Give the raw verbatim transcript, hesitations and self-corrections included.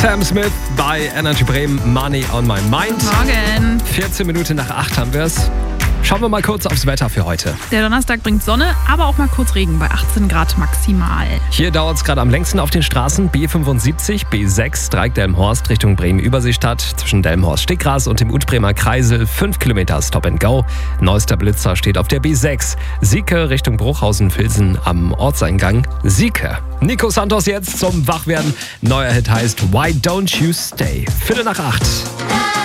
Sam Smith bei Energy Bremen, Money on my mind. Morgen. vierzehn Minuten nach acht haben wir es. Schauen wir mal kurz aufs Wetter für heute. Der Donnerstag bringt Sonne, aber auch mal kurz Regen bei achtzehn Grad maximal. Hier dauert es gerade am längsten auf den Straßen. B fünfundsiebzig, B sechs, Dreieck-Delmenhorst Richtung Bremen-Überseestadt. Zwischen Delmenhorst-Stickrath und dem Utbremer Kreisel fünf Kilometer Stop and Go. Neuester Blitzer steht auf der B sechs. Sieke Richtung Bruchhausen-Vilsen am Ortseingang Sieke. Nico Santos jetzt zum Wachwerden. Neuer Hit heißt Why Don't You Stay. Viertel nach acht.